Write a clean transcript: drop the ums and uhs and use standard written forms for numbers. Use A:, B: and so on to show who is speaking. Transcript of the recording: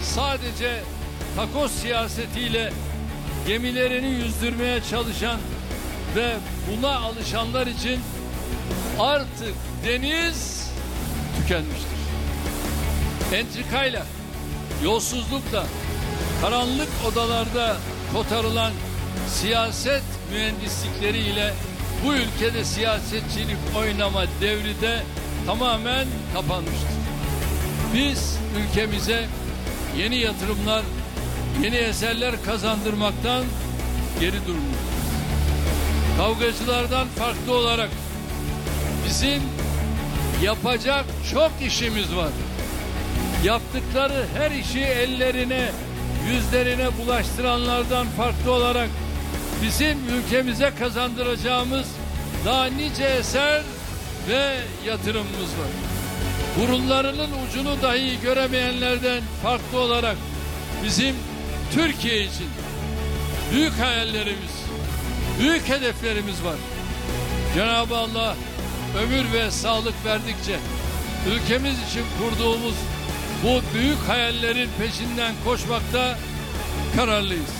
A: sadece takoz siyasetiyle gemilerini yüzdürmeye çalışan ve buna alışanlar için artık deniz tükenmiştir. Entrikayla, yolsuzlukla, karanlık odalarda kotarılan siyaset mühendislikleriyle bu ülkede siyasetçilik oynama devri de tamamen kapanmıştır. Biz ülkemize yeni yatırımlar, yeni eserler kazandırmaktan geri durmuyoruz. Kavgacılardan farklı olarak bizim yapacak çok işimiz var. Yaptıkları her işi ellerine, yüzlerine bulaştıranlardan farklı olarak bizim ülkemize kazandıracağımız daha nice eser ve yatırımımız var. Burunlarının ucunu dahi göremeyenlerden farklı olarak bizim Türkiye için büyük hayallerimiz, büyük hedeflerimiz var. Cenab-ı Allah ömür ve sağlık verdikçe ülkemiz için kurduğumuz bu büyük hayallerin peşinden koşmakta kararlıyız.